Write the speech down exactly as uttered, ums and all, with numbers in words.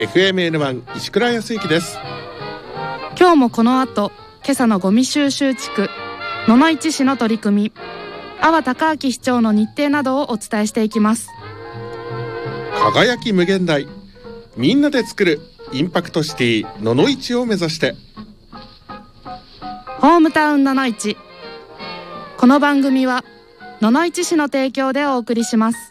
エフエムエヌワン 石倉康之です。 今日もこの後、今朝のゴミ収集地区野々市市の取り組み、阿波隆明市長の日程などをお伝えしていきます。 輝き無限大、みんなで作るインパクトシティ野々市を目指して。 ホームタウン野々市。この番組は野々市市の提供でお送りします。